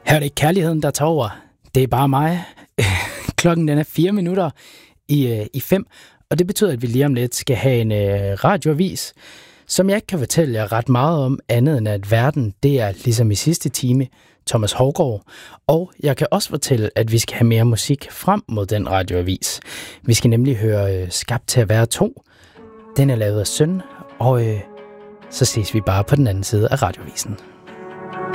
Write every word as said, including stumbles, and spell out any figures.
Her er det ikke kærligheden, der tager over. Det er bare mig. Klokken den er fire minutter i, øh, i fem, og det betyder, at vi lige om lidt skal have en øh, radioavis, som jeg ikke kan fortælle jer ret meget om, andet end at verden, det er ligesom i sidste time, Thomas Hougaard. Og jeg kan også fortælle, at vi skal have mere musik frem mod den radioavis. Vi skal nemlig høre øh, Skabt til at være to. Den er lavet af Søn, og øh, så ses vi bare på den anden side af radiovisen.